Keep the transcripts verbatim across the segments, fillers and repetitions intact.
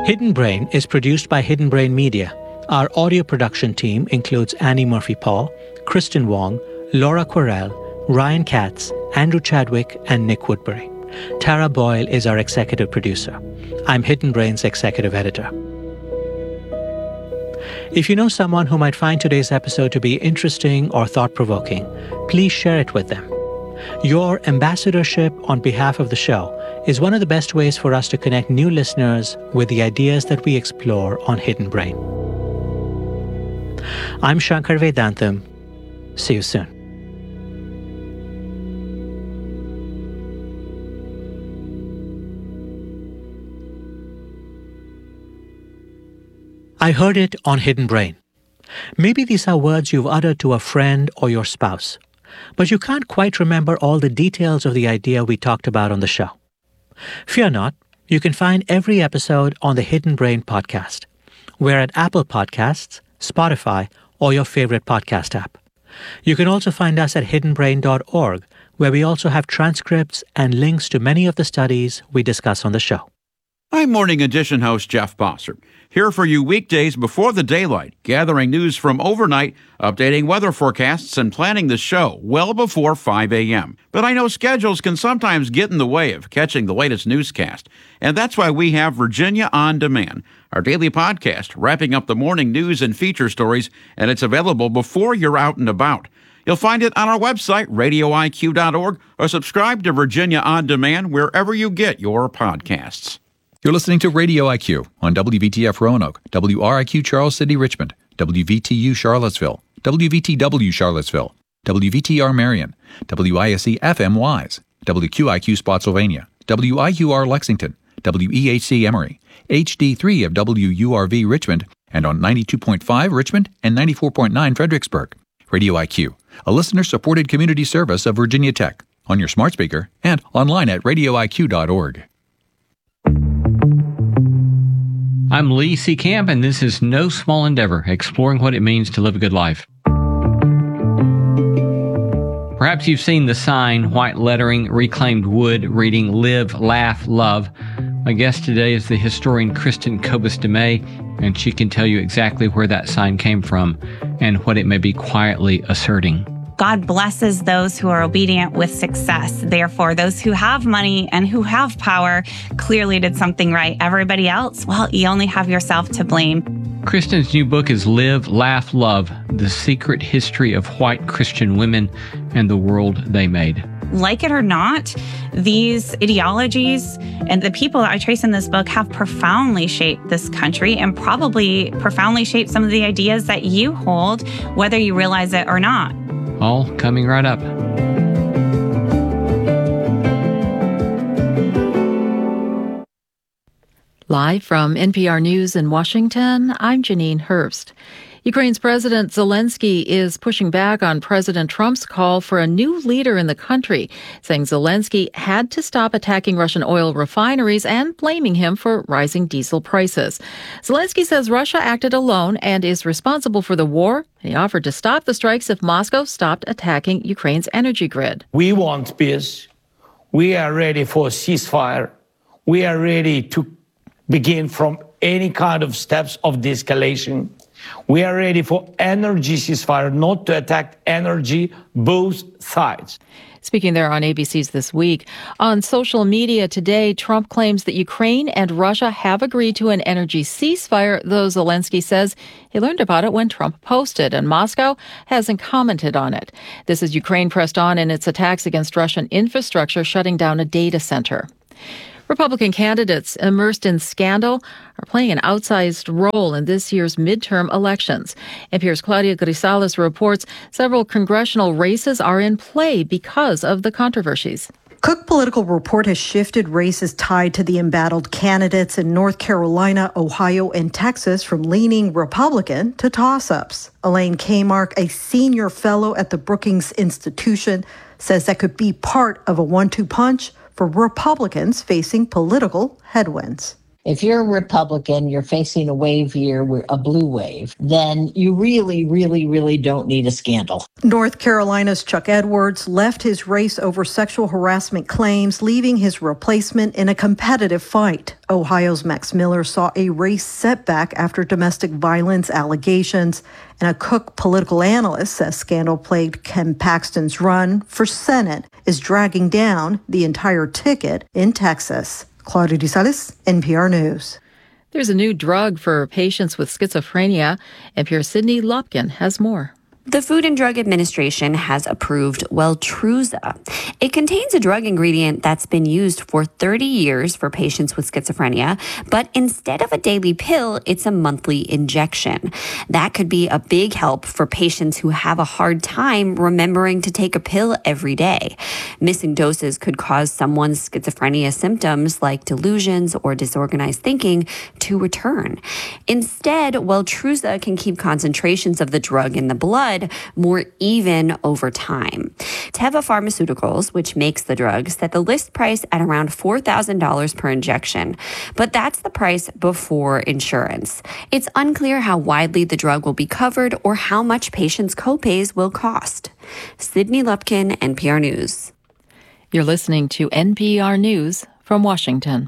Hidden Brain is produced by Hidden Brain Media. Our audio production team includes Annie Murphy-Paul, Kristen Wong, Laura Querelle, Ryan Katz, Andrew Chadwick, and Nick Woodbury. Tara Boyle is our executive producer. I'm Hidden Brain's executive editor. If you know someone who might find today's episode to be interesting or thought-provoking, please share it with them. Your ambassadorship on behalf of the show is one of the best ways for us to connect new listeners with the ideas that we explore on Hidden Brain. I'm Shankar Vedantam. See you soon. I heard it on Hidden Brain. Maybe these are words you've uttered to a friend or your spouse, but you can't quite remember all the details of the idea we talked about on the show. Fear not, you can find every episode on the Hidden Brain podcast. We're at Apple Podcasts, Spotify, or your favorite podcast app. You can also find us at hidden brain dot org, where we also have transcripts and links to many of the studies we discuss on the show. I'm Morning Edition host Jeff Bossert, here for you weekdays before the daylight, gathering news from overnight, updating weather forecasts, and planning the show well before five a.m. But I know schedules can sometimes get in the way of catching the latest newscast, and that's why we have Virginia On Demand, our daily podcast wrapping up the morning news and feature stories, and it's available before you're out and about. You'll find it on our website, radio I Q dot org, or subscribe to Virginia On Demand wherever you get your podcasts. You're listening to Radio I Q on W V T F Roanoke, W R I Q Charles City Richmond, W V T U Charlottesville, W V T W Charlottesville, W V T R Marion, W I S E F M Wise, W Q I Q Spotsylvania, W I U R Lexington, W E H C Emory, H D three of W U R V Richmond, and on ninety-two point five Richmond and ninety-four point nine Fredericksburg. Radio I Q, a listener-supported community service of Virginia Tech, on your smart speaker and online at radio I Q dot org. I'm Lee C. Camp, and this is No Small Endeavor, exploring what it means to live a good life. Perhaps you've seen the sign, white lettering, reclaimed wood, reading Live, Laugh, Love. My guest today is the historian Kristen Kobus DeMay, and she can tell you exactly where that sign came from and what it may be quietly asserting. God blesses those who are obedient with success. Therefore, those who have money and who have power clearly did something right. Everybody else, well, you only have yourself to blame. Kristen's new book is Live, Laugh, Love, The Secret History of White Christian Women and the World They Made. Like it or not, these ideologies and the people that I trace in this book have profoundly shaped this country and probably profoundly shaped some of the ideas that you hold, whether you realize it or not. All coming right up. Live from N P R News in Washington, I'm Janine Hurst. Ukraine's President Zelensky is pushing back on President Trump's call for a new leader in the country, saying Zelensky had to stop attacking Russian oil refineries and blaming him for rising diesel prices. Zelensky says Russia acted alone and is responsible for the war. He offered to stop the strikes if Moscow stopped attacking Ukraine's energy grid. We want peace. We are ready for a ceasefire. We are ready to begin from any kind of steps of de-escalation. We are ready for energy ceasefire, not to attack energy, both sides. Speaking there on A B C's This Week, on social media today, Trump claims that Ukraine and Russia have agreed to an energy ceasefire, though Zelensky says he learned about it when Trump posted, and Moscow hasn't commented on it. This as Ukraine pressed on in its attacks against Russian infrastructure, shutting down a data center. Republican candidates immersed in scandal are playing an outsized role in this year's midterm elections. N P R's Claudia Grisales reports several congressional races are in play because of the controversies. Cook Political Report has shifted races tied to the embattled candidates in North Carolina, Ohio, and Texas from leaning Republican to toss-ups. Elaine Kmark, a senior fellow at the Brookings Institution, says that could be part of a one two punch for Republicans facing political headwinds. If you're a Republican, you're facing a wave here, a blue wave, then you really, really, really don't need a scandal. North Carolina's Chuck Edwards left his race over sexual harassment claims, leaving his replacement in a competitive fight. Ohio's Max Miller saw a race setback after domestic violence allegations, and a Cook political analyst says scandal-plagued Ken Paxton's run for Senate is dragging down the entire ticket in Texas. Claudia DeSales, N P R News. There's a new drug for patients with schizophrenia. N P R's Sydney Lopkin has more. The Food and Drug Administration has approved Weltruza. It contains a drug ingredient that's been used for thirty years for patients with schizophrenia, but instead of a daily pill, it's a monthly injection. That could be a big help for patients who have a hard time remembering to take a pill every day. Missing doses could cause someone's schizophrenia symptoms like delusions or disorganized thinking to return. Instead, Weltruza can keep concentrations of the drug in the blood more even over time. Teva Pharmaceuticals, which makes the drug, set the list price at around four thousand dollars per injection, but that's the price before insurance. It's unclear how widely the drug will be covered or how much patients' copays will cost. Sydney Lupkin, N P R News. You're listening to N P R News from Washington.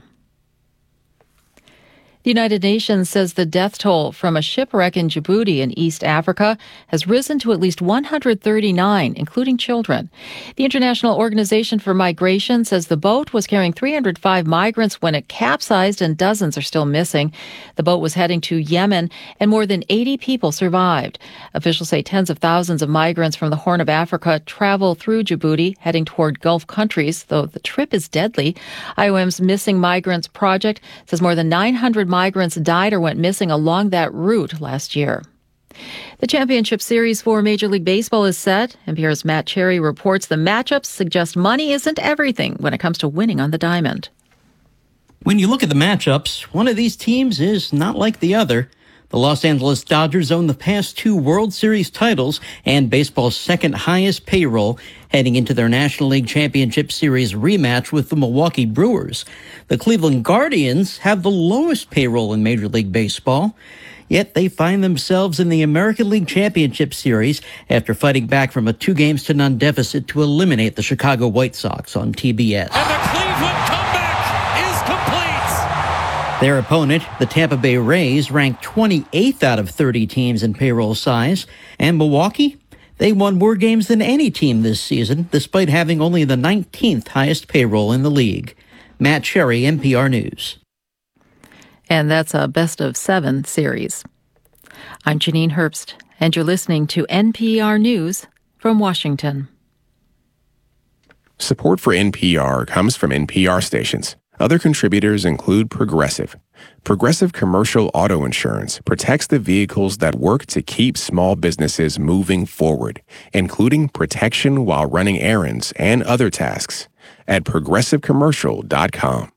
The United Nations says the death toll from a shipwreck in Djibouti in East Africa has risen to at least one hundred thirty-nine, including children. The International Organization for Migration says the boat was carrying three hundred five migrants when it capsized and dozens are still missing. The boat was heading to Yemen and more than eighty people survived. Officials say tens of thousands of migrants from the Horn of Africa travel through Djibouti, heading toward Gulf countries, though the trip is deadly. I O M's Missing Migrants Project says more than nine hundred migrants died or went missing along that route last year. The championship series for Major League Baseball is set. N P R's Matt Cherry reports the matchups suggest money isn't everything when it comes to winning on the diamond. When you look at the matchups, one of these teams is not like the other. The Los Angeles Dodgers own the past two World Series titles and baseball's second highest payroll, heading into their National League Championship Series rematch with the Milwaukee Brewers. The Cleveland Guardians have the lowest payroll in Major League Baseball, yet they find themselves in the American League Championship Series after fighting back from a two games to none deficit to eliminate the Chicago White Sox on T B S. And the Cleveland comeback is complete. Their opponent, the Tampa Bay Rays, ranked twenty-eighth out of thirty teams in payroll size. And Milwaukee, they won more games than any team this season, despite having only the nineteenth highest payroll in the league. Matt Cherry, N P R News. And that's a best of seven series. I'm Janine Herbst, and you're listening to N P R News from Washington. Support for N P R comes from N P R stations. Other contributors include Progressive. Progressive Commercial Auto Insurance protects the vehicles that work to keep small businesses moving forward, including protection while running errands and other tasks. At progressive commercial dot com.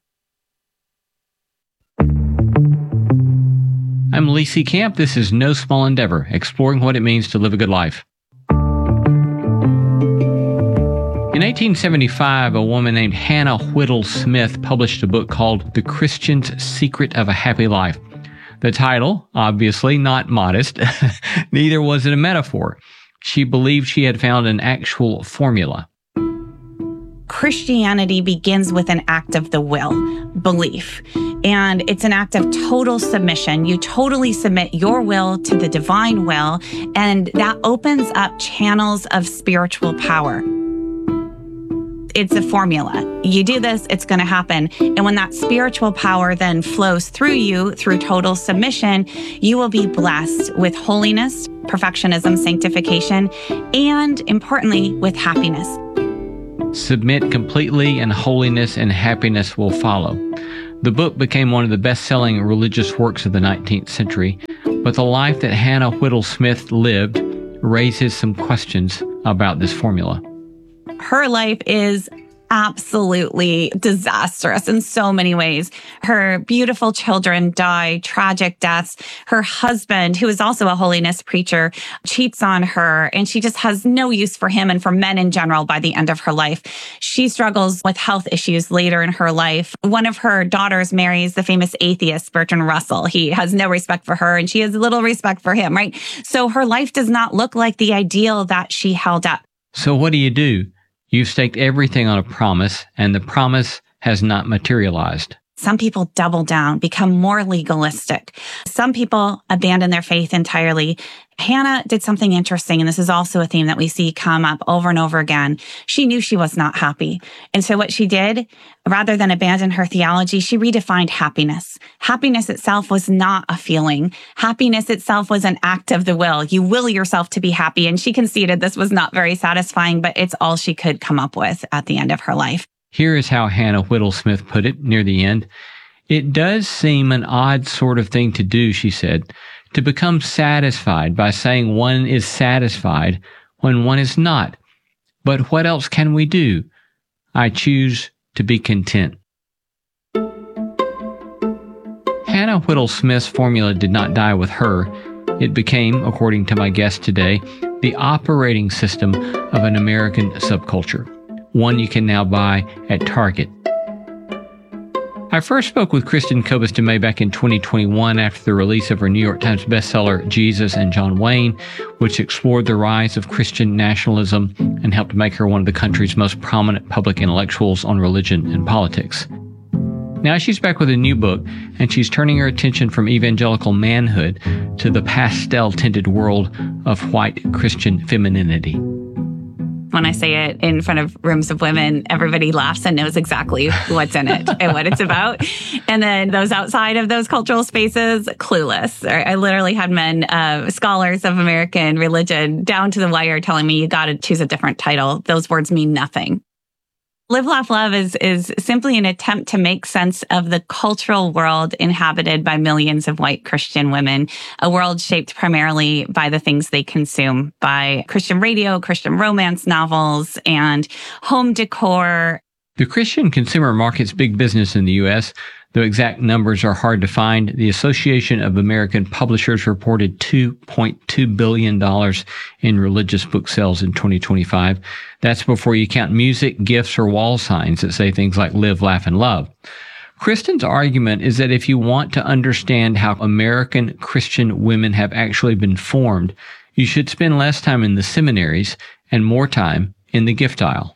I'm Lee C. Camp. This is No Small Endeavor, exploring what it means to live a good life. In eighteen seventy-five, a woman named Hannah Whittle Smith published a book called The Christian's Secret of a Happy Life. The title, obviously not modest, neither was it a metaphor. She believed she had found an actual formula. Christianity begins with an act of the will, belief. And it's an act of total submission. You totally submit your will to the divine will, and that opens up channels of spiritual power. It's a formula. You do this, it's going to happen. And when that spiritual power then flows through you through total submission, you will be blessed with holiness, perfectionism, sanctification, and importantly, with happiness. Submit completely, and holiness and happiness will follow. The book became one of the best-selling religious works of the nineteenth century, but the life that Hannah Whittle Smith lived raises some questions about this formula. Her life is absolutely disastrous in so many ways. Her beautiful children die tragic deaths. Her husband, who is also a holiness preacher, cheats on her, and she just has no use for him and for men in general by the end of her life. She struggles with health issues later in her life. One of her daughters marries the famous atheist Bertrand Russell. He has no respect for her, and she has little respect for him, right? So her life does not look like the ideal that she held up. So what do you do? You've staked everything on a promise, and the promise has not materialized. Some people double down, become more legalistic. Some people abandon their faith entirely. Hannah did something interesting, and this is also a theme that we see come up over and over again. She knew she was not happy. And so what she did, rather than abandon her theology, she redefined happiness. Happiness itself was not a feeling. Happiness itself was an act of the will. You will yourself to be happy. And she conceded this was not very satisfying, but it's all she could come up with at the end of her life. Here is how Hannah Whittle-Smith put it near the end. It does seem an odd sort of thing to do, she said, to become satisfied by saying one is satisfied when one is not. But what else can we do? I choose to be content. Hannah Whittle-Smith's formula did not die with her. It became, according to my guest today, the operating system of an American subculture, one you can now buy at Target. I first spoke with Kristin Kobes Du Mez back in twenty twenty-one after the release of her New York Times bestseller, Jesus and John Wayne, which explored the rise of Christian nationalism and helped make her one of the country's most prominent public intellectuals on religion and politics. Now she's back with a new book, and she's turning her attention from evangelical manhood to the pastel-tinted world of white Christian femininity. When I say it in front of rooms of women, everybody laughs and knows exactly what's in it and what it's about. And then those outside of those cultural spaces, clueless. I literally had men, uh, scholars of American religion, down to the wire telling me, you got to choose a different title. Those words mean nothing. Live, Laugh, Love is, is simply an attempt to make sense of the cultural world inhabited by millions of white Christian women, a world shaped primarily by the things they consume, by Christian radio, Christian romance novels, and home decor. The Christian consumer market's big business in the U S, though exact numbers are hard to find. The Association of American Publishers reported two point two billion dollars in religious book sales in twenty twenty-five. That's before you count music, gifts, or wall signs that say things like live, laugh, and love. Kristin's argument is that if you want to understand how American Christian women have actually been formed, you should spend less time in the seminaries and more time in the gift aisle.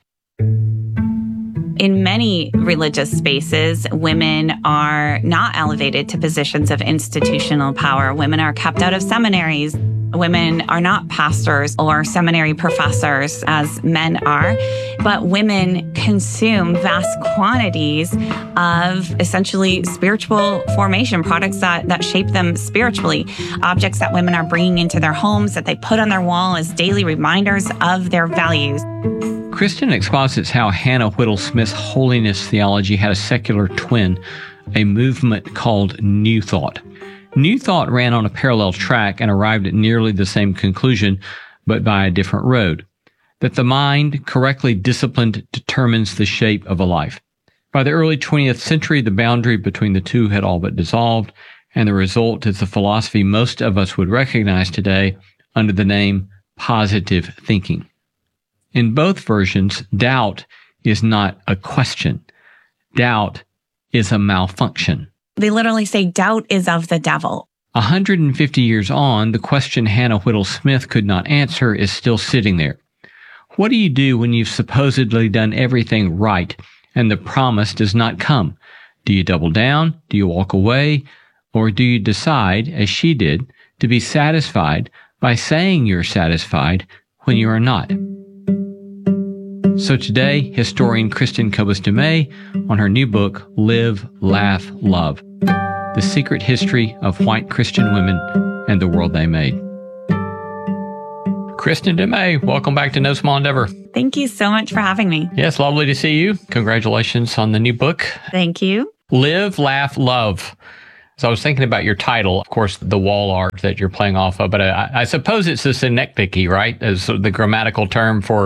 In many religious spaces, women are not elevated to positions of institutional power. Women are kept out of seminaries. Women are not pastors or seminary professors as men are, but women consume vast quantities of essentially spiritual formation, products that, that shape them spiritually, objects that women are bringing into their homes that they put on their wall as daily reminders of their values. Kristin exposits how Hannah Whittle-Smith's holiness theology had a secular twin, a movement called New Thought. New Thought ran on a parallel track and arrived at nearly the same conclusion, but by a different road, that the mind, correctly disciplined, determines the shape of a life. By the early twentieth century, the boundary between the two had all but dissolved, and the result is the philosophy most of us would recognize today under the name positive thinking. In both versions, doubt is not a question. Doubt is a malfunction. They literally say doubt is of the devil. one hundred fifty years on, the question Hannah Whittle-Smith could not answer is still sitting there. What do you do when you've supposedly done everything right and the promise does not come? Do you double down? Do you walk away? Or do you decide, as she did, to be satisfied by saying you're satisfied when you are not? So today, historian Kristin Kobes Du Mez on her new book, Live, Laugh, Love, The Secret History of White Christian Women and the World They Made. Kristin Du Mez, welcome back to No Small Endeavor. Thank you so much for having me. Yes, lovely to see you. Congratulations on the new book. Thank you. Live, Laugh, Love. So I was thinking about your title, of course, the wall art that you're playing off of, but I, I suppose it's the synecdoche, right? As the grammatical term for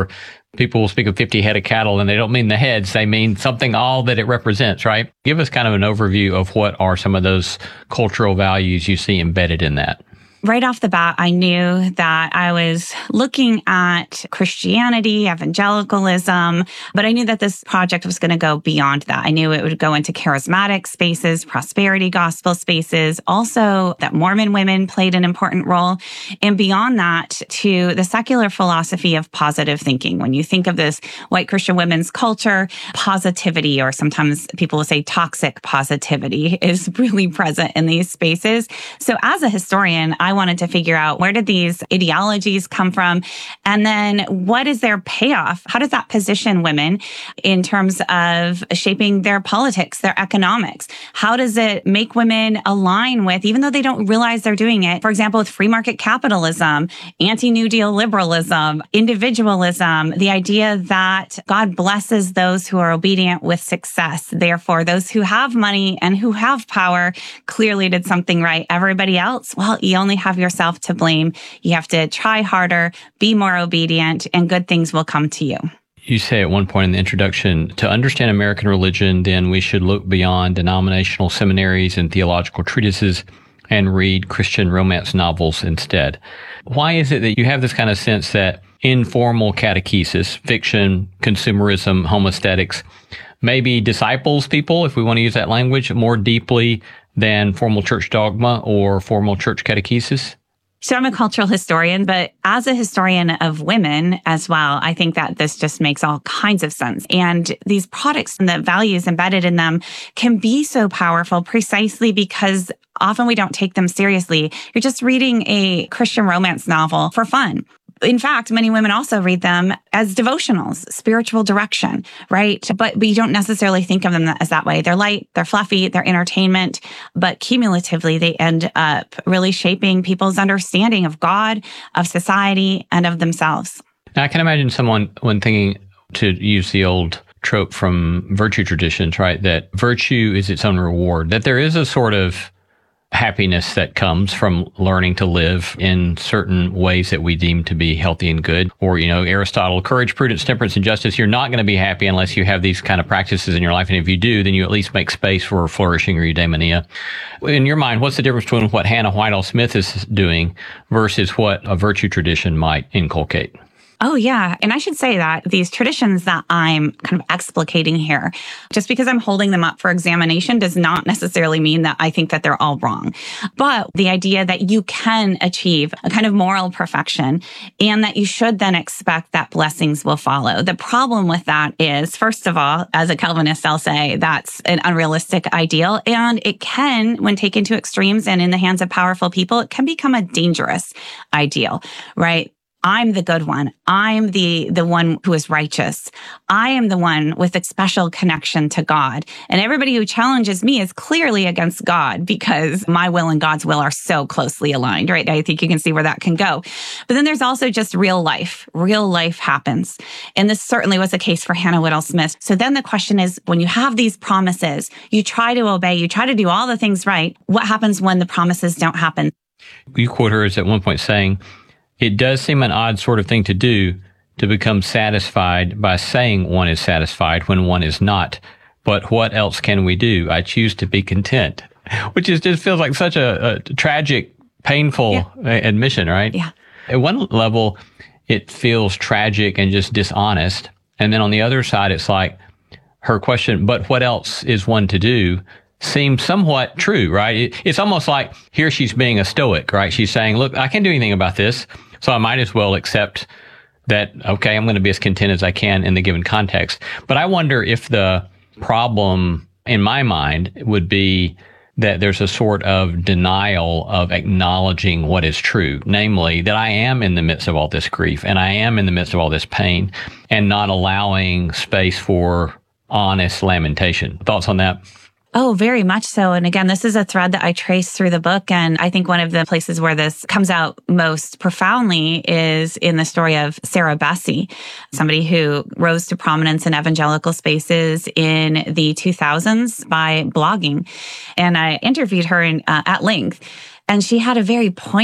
People will speak of fifty head of cattle and they don't mean the heads. They mean something, all that it represents, right? Give us kind of an overview of what are some of those cultural values you see embedded in that. Right off the bat, I knew that I was looking at Christianity, evangelicalism, but I knew that this project was going to go beyond that. I knew it would go into charismatic spaces, prosperity gospel spaces, also that Mormon women played an important role, and beyond that to the secular philosophy of positive thinking. When you think of this white Christian women's culture, positivity, or sometimes people will say toxic positivity, is really present in these spaces. So as a historian, I wanted to figure out, where did these ideologies come from? And then what is their payoff? How does that position women in terms of shaping their politics, their economics? How does it make women align with, even though they don't realize they're doing it, for example, with free market capitalism, anti-New Deal liberalism, individualism, the idea that God blesses those who are obedient with success. Therefore, those who have money and who have power clearly did something right. Everybody else, well, you only have yourself to blame. You have to try harder, be more obedient, and good things will come to you. You say at one point in the introduction, to understand American religion, then we should look beyond denominational seminaries and theological treatises and read Christian romance novels instead. Why is it that you have this kind of sense that informal catechesis, fiction, consumerism, homesthetics, maybe disciples people, if we want to use that language, more deeply than formal church dogma or formal church catechesis? So I'm a cultural historian, but as a historian of women as well, I think that this just makes all kinds of sense. And these products and the values embedded in them can be so powerful precisely because often we don't take them seriously. You're just reading a Christian romance novel for fun. In fact, many women also read them as devotionals, spiritual direction, right? But we don't necessarily think of them as that way. They're light, they're fluffy, they're entertainment, but cumulatively they end up really shaping people's understanding of God, of society, and of themselves. Now, I can imagine someone, when thinking, to use the old trope from virtue traditions, right, that virtue is its own reward, that there is a sort of happiness that comes from learning to live in certain ways that we deem to be healthy and good. Or, you know, Aristotle, courage, prudence, temperance, and justice. You're not going to be happy unless you have these kind of practices in your life. And if you do, then you at least make space for flourishing or eudaimonia. In your mind, what's the difference between what Hannah Whitall Smith is doing versus what a virtue tradition might inculcate? Oh, yeah. And I should say that these traditions that I'm kind of explicating here, just because I'm holding them up for examination does not necessarily mean that I think that they're all wrong. But the idea that you can achieve a kind of moral perfection and that you should then expect that blessings will follow. The problem with that is, first of all, as a Calvinist, I'll say that's an unrealistic ideal. And it can, when taken to extremes and in the hands of powerful people, it can become a dangerous ideal, right? I'm the good one. I'm the, the one who is righteous. I am the one with a special connection to God. And everybody who challenges me is clearly against God because my will and God's will are so closely aligned, right? I think you can see where that can go. But then there's also just real life. Real life happens. And this certainly was the case for Hannah Whitall Smith. So then the question is, when you have these promises, you try to obey, you try to do all the things right. What happens when the promises don't happen? You quote her as at one point saying, "It does seem an odd sort of thing to do, to become satisfied by saying one is satisfied when one is not. But what else can we do? I choose to be content." Which is just feels like such a, a tragic, painful yeah. admission, right? Yeah. At one level, it feels tragic and just dishonest. And then on the other side, it's like her question, but what else is one to do? Seems somewhat true, right? It, it's almost like here she's being a stoic, right? She's saying, look, I can't do anything about this. So I might as well accept that, okay, I'm going to be as content as I can in the given context. But I wonder if the problem in my mind would be that there's a sort of denial of acknowledging what is true, namely that I am in the midst of all this grief and I am in the midst of all this pain and not allowing space for honest lamentation. Thoughts on that? Oh, very much so. And again, this is a thread that I trace through the book. And I think one of the places where this comes out most profoundly is in the story of Sarah Bessey, somebody who rose to prominence in evangelical spaces in the two thousands by blogging. And I interviewed her in, uh, at length, and she had a very poignant